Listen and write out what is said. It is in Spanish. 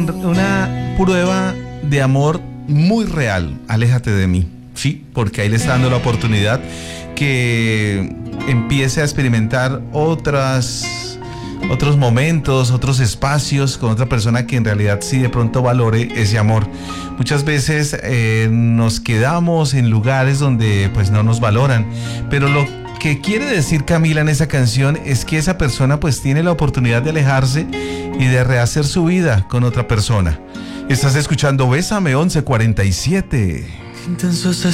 Una prueba de amor muy real, aléjate de mí, ¿sí? Porque ahí le está dando la oportunidad que empiece a experimentar otros momentos, otros espacios con otra persona que en realidad sí de pronto valore ese amor. Muchas veces nos quedamos en lugares donde pues no nos valoran, pero lo que quiere decir Camila en esa canción es que esa persona pues tiene la oportunidad de alejarse y de rehacer su vida con otra persona. Estás escuchando Bésame 1147. Intenso es